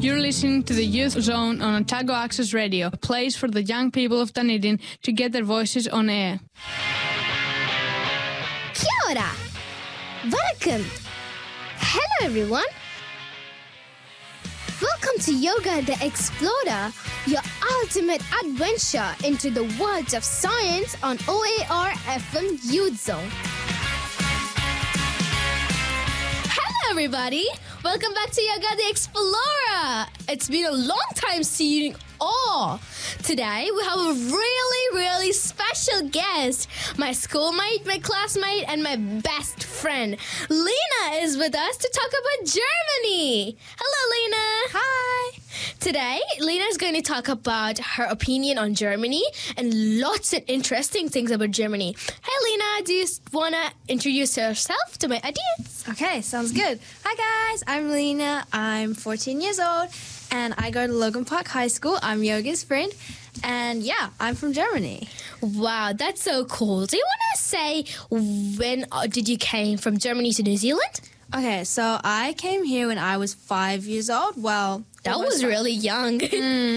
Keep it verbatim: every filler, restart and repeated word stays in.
You're listening to the Youth Zone on Otago Access Radio, a place for the young people of Dunedin to get their voices on air. Kia ora! Vanakkam! Hello everyone! Welcome to Yoga the Explorer, your ultimate adventure into the world of science on O A R F M Youth Zone. Hello everybody! Welcome back to Yoga the Explorer. It's been a long time seeing you all. Today we have a really, really special guest. My schoolmate, my classmate, and my best friend. Lena is with us to talk about Germany. Hello, Lena. Hi. Today, Lena is going to talk about her opinion on Germany and lots of interesting things about Germany. Hey, Lena, do you want to introduce yourself to my audience? Okay, sounds good. Hi guys, I'm Lena. I'm fourteen years old and I go to Logan Park High School. I'm Yoga's friend and yeah, I'm from Germany. Wow, that's so cool. Do you want to say when uh, did you came from Germany to New Zealand? Okay, so I came here when I was five years old. Well, That almost was five. really young. Mm.